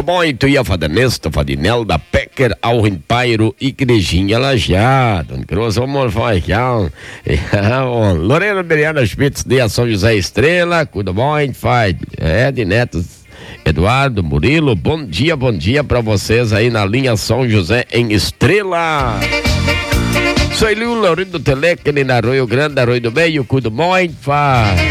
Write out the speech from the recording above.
muito, e a Fadanesta, Fadinel da Pecker, Alrin Pairo, Igrejinha Lajeado, vamos Lorena Beriana Schmitz, de São José Estrela, tudo muito, faz, de Neto Eduardo Murilo, bom dia pra vocês aí na linha São José em Estrela. Sou Liu Laurindo Teleque, na Arroio Grande, Arroio do Meio, cuido muito, faz.